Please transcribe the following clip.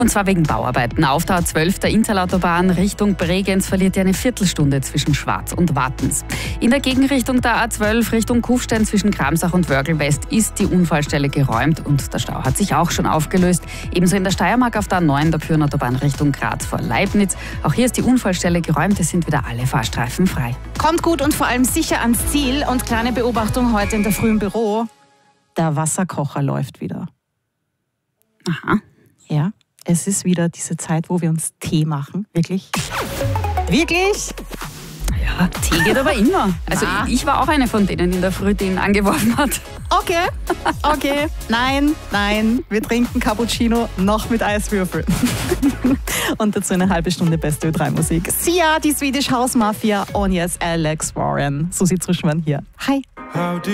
Und zwar wegen Bauarbeiten. Auf der A12 der Innstal-Autobahn Richtung Bregenz verliert ihr eine Viertelstunde zwischen Schwarz und Wattens. In der Gegenrichtung der A12 Richtung Kufstein zwischen Kramsach und Wörgl West ist die Unfallstelle geräumt und der Stau hat sich auch schon aufgelöst. Ebenso in der Steiermark auf der A9 der Pyrenautobahn Richtung Graz vor Leibniz. Auch hier ist die Unfallstelle geräumt, es sind wieder alle Fahrstreifen frei. Kommt gut und vor allem sicher ans Ziel. Und kleine Beobachtung heute in der Früh im Büro. Der Wasserkocher läuft wieder. Aha. Ja, es ist wieder diese Zeit, wo wir uns Tee machen. Wirklich? Wirklich? Ja, Tee geht aber immer. Also ich war auch eine von denen in der Früh, die ihn angeworfen hat. Okay. Nein. Wir trinken Cappuccino noch mit Eiswürfel. Und dazu eine halbe Stunde beste Ö3-Musik. Sia, die Swedish House Mafia und jetzt Alex Warren. Susi Zruschmann hier. Hi.